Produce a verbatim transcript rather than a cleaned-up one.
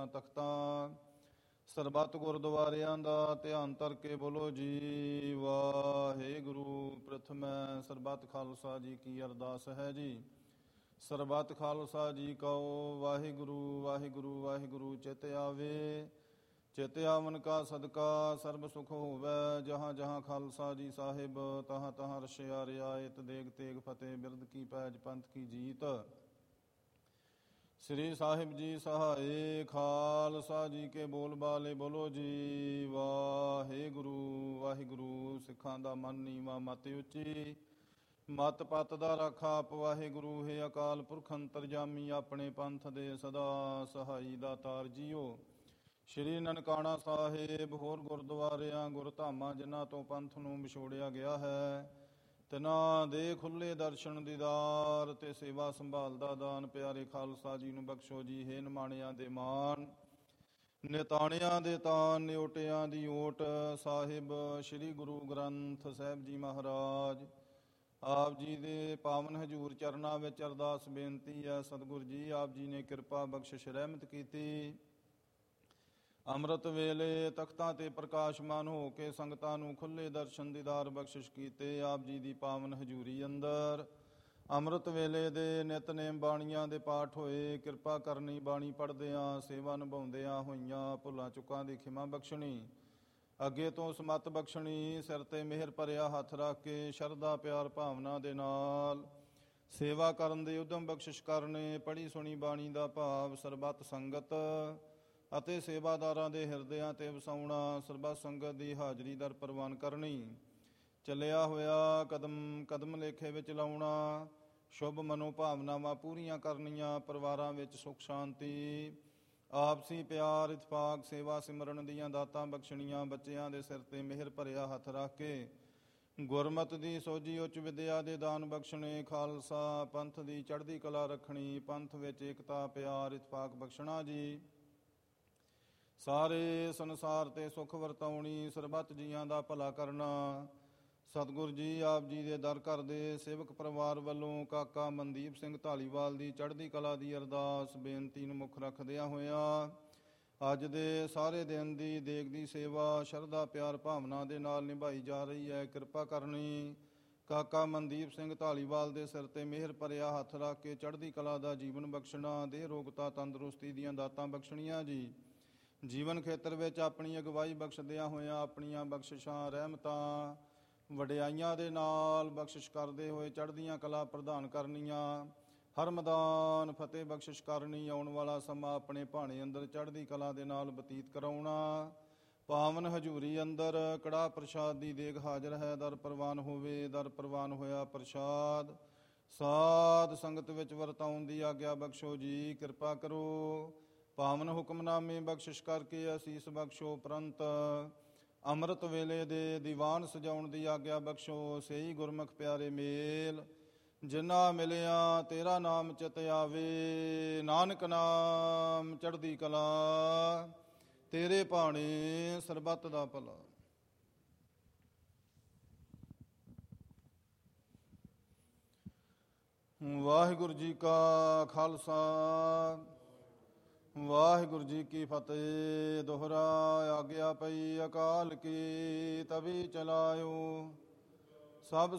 ਤਖਤਾਂ ਸਰਬੱਤ ਗੁਰਦੁਆਰਿਆਂ ਦਾ ਧਿਆਨ ਧਰ ਕੇ ਬੋਲੋ ਜੀ ਵਾਹਿਗੁਰੂ। ਪ੍ਰਥਮੈ ਸਰਬੱਤ ਖਾਲਸਾ ਜੀ ਕੀ ਅਰਦਾਸ ਹੈ ਜੀ। ਸਰਬੱਤ ਖਾਲਸਾ ਜੀ ਕਹੋ ਵਾਹਿਗੁਰੂ ਵਾਹਿਗੁਰੂ ਵਾਹਿਗੁਰੂ। ਚਿਤ ਆਵੇ ਚਿਤ ਆਵਨ ਕਾ ਸਦਕਾ ਸਰਬ ਸੁਖ ਹੋਵੈ। ਜਹਾਂ ਜਹਾਂ ਖਾਲਸਾ ਜੀ ਸਾਹਿਬ ਤਹਾਂ ਤਹਾਂ ਰਸ਼ਿਆ ਰਿਆਇਤ ਦੇਗ ਤੇਗ ਫਤਿਹ ਬਿਰਦ ਕੀ ਪੈਜ ਪੰਥ ਕੀ ਜੀਤ। ਸ੍ਰੀ ਸਾਹਿਬ ਜੀ ਸਹਾਏ ਖਾਲਸਾ ਜੀ ਕੇ ਬੋਲ ਬਾਲੇ ਬੋਲੋ ਜੀ ਵਾਹਿਗੁਰੂ ਵਾਹਿਗੁਰੂ। ਸਿੱਖਾਂ ਦਾ ਮਨ ਨੀਵਾਂ ਮਤ ਉੱਚੀ ਮਤ ਪਤ ਦਾ ਰਾਖਾ ਆਪ ਵਾਹਿਗੁਰੂ। ਹੈ ਅਕਾਲ ਪੁਰਖ ਅੰਤਰਜਾਮੀ ਆਪਣੇ ਪੰਥ ਦੇ ਸਦਾ ਸਹਾਈ ਦਾ ਤਾਰ ਜੀਓ। ਸ਼੍ਰੀ ਨਨਕਾਣਾ ਸਾਹਿਬ ਹੋਰ ਗੁਰਦੁਆਰਿਆਂ ਗੁਰਧਾਮਾਂ ਜਿਨ੍ਹਾਂ ਤੋਂ ਪੰਥ ਨੂੰ ਵਿਛੋੜਿਆ ਗਿਆ ਹੈ ਤਿਨਾਂ ਦੇ ਖੁੱਲ੍ਹੇ ਦਰਸ਼ਨ ਦੀਦਾਰ ਤੇ ਸੇਵਾ ਸੰਭਾਲ ਦਾ ਦਾਨ ਪਿਆਰੇ ਖਾਲਸਾ ਜੀ ਨੂੰ ਬਖਸ਼ੋ ਜੀ। ਹੇ ਨਿਮਾਣਿਆਂ ਦੇ ਮਾਣ ਨਿਤਾਣਿਆਂ ਦੇ ਤਾਨ ਨਿਓਟਿਆਂ ਦੀ ਓਟ ਸਾਹਿਬ ਸ਼੍ਰੀ ਗੁਰੂ ਗ੍ਰੰਥ ਸਾਹਿਬ ਜੀ ਮਹਾਰਾਜ ਆਪ ਜੀ ਦੇ ਪਾਵਨ ਹਜ਼ੂਰ ਚਰਨਾਂ ਵਿੱਚ ਅਰਦਾਸ ਬੇਨਤੀ ਹੈ। ਸਤਿਗੁਰੂ ਜੀ ਆਪ ਜੀ ਨੇ ਕਿਰਪਾ ਬਖਸ਼ਿਸ਼ ਰਹਿਮਤ ਕੀਤੀ। ਅੰਮ੍ਰਿਤ ਵੇਲੇ ਤਖਤਾਂ ਤੇ ਪ੍ਰਕਾਸ਼ਮਾਨ ਹੋ ਕੇ ਸੰਗਤਾਂ ਨੂੰ ਖੁੱਲ੍ਹੇ ਦਰਸ਼ਨ ਦੀਦਾਰ ਬਖਸ਼ਿਸ਼ ਕੀਤੇ। ਆਪ ਜੀ ਦੀ ਪਾਵਨ ਹਜ਼ੂਰੀ ਅੰਦਰ ਅੰਮ੍ਰਿਤ ਵੇਲੇ ਦੇ ਨਿਤਨੇਮ ਬਾਣੀਆਂ ਦੇ ਪਾਠ ਹੋਏ। ਕਿਰਪਾ ਕਰਨੀ ਬਾਣੀ ਪੜ੍ਹਦਿਆਂ ਸੇਵਾ ਨਿਭਾਉਂਦਿਆਂ ਹੋਈਆਂ ਭੁੱਲਾਂ ਚੁੱਕਾਂ ਦੀ ਖਿਮਾ ਬਖਸ਼ਣੀ। ਅੱਗੇ ਤੋਂ ਸਮੱਤ ਬਖਸ਼ਣੀ। ਸਿਰ ਤੇ ਮਿਹਰ ਭਰਿਆ ਹੱਥ ਰੱਖ ਕੇ ਸ਼ਰਧਾ ਪਿਆਰ ਭਾਵਨਾ ਦੇ ਨਾਲ ਸੇਵਾ ਕਰਨ ਦੇ ਉਦਮ ਬਖਸ਼ਿਸ਼ ਕਰਨੇ। ਪੜ੍ਹੀ ਸੁਣੀ ਬਾਣੀ ਦਾ ਭਾਵ ਸਰਬੱਤ ਸੰਗਤ ਅਤੇ ਸੇਵਾਦਾਰਾਂ ਦੇ ਹਿਰਦਿਆਂ ਤੇ ਵਸਾਉਣਾ। ਸਰਬੱਤ ਸੰਗਤ ਦੀ ਹਾਜ਼ਰੀ ਦਰ ਪ੍ਰਵਾਨ ਕਰਨੀ। ਚੱਲਿਆ ਹੋਇਆ ਕਦਮ ਕਦਮ ਲੇਖੇ ਵਿੱਚ ਲਾਉਣਾ। ਸ਼ੁਭ ਮਨੋ ਭਾਵਨਾਵਾਂ ਪੂਰੀਆਂ ਕਰਨੀਆਂ। ਪਰਿਵਾਰਾਂ ਵਿੱਚ ਸੁੱਖ ਸ਼ਾਂਤੀ ਆਪਸੀ ਪਿਆਰ ਇਤਫਾਕ ਸੇਵਾ ਸਿਮਰਨ ਦੀਆਂ ਦਾਤਾਂ ਬਖਸ਼ਣੀਆਂ। ਬੱਚਿਆਂ ਦੇ ਸਿਰ ਤੇ ਮਿਹਰ ਭਰਿਆ ਹੱਥ ਰੱਖ ਕੇ ਗੁਰਮਤਿ ਦੀ ਸੋਝੀ ਉੱਚ ਵਿਦਿਆ ਦੇ ਦਾਨ ਬਖਸ਼ਣੇ। ਖਾਲਸਾ ਪੰਥ ਦੀ ਚੜ੍ਹਦੀ ਕਲਾ ਰੱਖਣੀ। ਪੰਥ ਵਿੱਚ ਏਕਤਾ ਪਿਆਰ ਇਤਫਾਕ ਬਖਸ਼ਣਾ ਜੀ। ਸਾਰੇ ਸੰਸਾਰ ਤੇ ਸੁੱਖ ਵਰਤਾਉਣੀ। ਸਰਬੱਤ ਜੀਆਂ ਦਾ ਭਲਾ ਕਰਨਾ। ਸਤਿਗੁਰੂ ਜੀ ਆਪ ਜੀ ਦੇ ਦਰ ਘਰ ਦੇ ਸੇਵਕ ਪਰਿਵਾਰ ਵੱਲੋਂ ਕਾਕਾ ਮਨਦੀਪ ਸਿੰਘ ਧਾਲੀਵਾਲ ਦੀ ਚੜ੍ਹਦੀ ਕਲਾ ਦੀ ਅਰਦਾਸ ਬੇਨਤੀ ਨੂੰ ਮੁੱਖ ਰੱਖਦਿਆਂ ਹੋਇਆਂ ਅੱਜ ਦੇ ਸਾਰੇ ਦਿਨ ਦੀ ਦੇਗ ਦੀ ਸੇਵਾ ਸ਼ਰਧਾ ਪਿਆਰ ਭਾਵਨਾ ਦੇ ਨਾਲ ਨਿਭਾਈ ਜਾ ਰਹੀ ਹੈ। ਕਿਰਪਾ ਕਰਨੀ ਕਾਕਾ ਮਨਦੀਪ ਸਿੰਘ ਧਾਲੀਵਾਲ ਦੇ ਸਿਰ ਤੇ ਮਿਹਰ ਭਰਿਆ ਹੱਥ ਰੱਖ ਕੇ ਚੜ੍ਹਦੀ ਕਲਾ ਦਾ ਜੀਵਨ ਬਖਸ਼ਣਾ। ਦੇਹ ਰੋਗਤਾ ਤੰਦਰੁਸਤੀ ਦੀਆਂ ਦਾਤਾਂ ਬਖਸ਼ਣੀਆਂ ਜੀ। ਜੀਵਨ ਖੇਤਰ ਵਿੱਚ ਆਪਣੀ ਅਗਵਾਈ ਬਖਸ਼ਦਿਆਂ ਹੋਇਆਂ ਆਪਣੀਆਂ ਬਖਸ਼ਿਸ਼ਾਂ ਰਹਿਮਤਾਂ ਵਡਿਆਈਆਂ ਦੇ ਨਾਲ ਬਖਸ਼ਿਸ਼ ਕਰਦੇ ਹੋਏ ਚੜ੍ਹਦੀਆਂ ਕਲਾ ਪ੍ਰਦਾਨ ਕਰਨੀਆਂ। ਹਰਮਦਾਨ ਫਤਿਹ ਬਖਸ਼ਿਸ਼ ਕਰਨੀ। ਆਉਣ ਵਾਲਾ ਸਮਾਂ ਆਪਣੇ ਭਾਣੇ ਅੰਦਰ ਚੜ੍ਹਦੀ ਕਲਾ ਦੇ ਨਾਲ ਬਤੀਤ ਕਰਾਉਣਾ। ਪਾਵਨ ਹਜ਼ੂਰੀ ਅੰਦਰ ਕੜਾਹ ਪ੍ਰਸ਼ਾਦ ਦੀ ਦੇਗ ਹਾਜ਼ਰ ਹੈ। ਦਰ ਪ੍ਰਵਾਨ ਹੋਵੇ। ਦਰ ਪ੍ਰਵਾਨ ਹੋਇਆ ਪ੍ਰਸ਼ਾਦ ਸਾਧ ਸੰਗਤ ਵਿੱਚ ਵਰਤਾਉਣ ਦੀ ਆਗਿਆ ਬਖਸ਼ੋ ਜੀ। ਕਿਰਪਾ ਕਰੋ ਪਾਵਨ ਹੁਕਮਨਾਮੇ ਬਖਸ਼ਿਸ਼ ਕਰਕੇ ਅਸੀਸ ਬਖਸ਼ੋ। ਉਪਰੰਤ ਅੰਮ੍ਰਿਤ ਵੇਲੇ ਦੇ ਦੀਵਾਨ ਸਜਾਉਣ ਦੀ ਆਗਿਆ ਬਖਸ਼ੋ। ਸਹੀ ਗੁਰਮੁਖ ਪਿਆਰੇ ਮੇਲ ਜਿਨ੍ਹਾਂ ਮਿਲਿਆ ਤੇਰਾ ਨਾਮ ਚਿਤ ਆਵੇ। ਨਾਨਕ ਨਾਮ ਚੜ੍ਹਦੀ ਕਲਾ ਤੇਰੇ ਭਾਣੇ ਸਰਬੱਤ ਦਾ ਭਲਾ। ਵਾਹਿਗੁਰੂ ਜੀ ਕਾ ਖਾਲਸਾ ਵਾਹਿਗੁਰੂ ਜੀ ਕੀ ਫਤਿਹ। ਦੋਹਰਾ ਆਗਿਆ ਪਈ ਅਕਾਲ ਕੀ ਤਵੀ ਚਲਾਇਓ। ਸਭ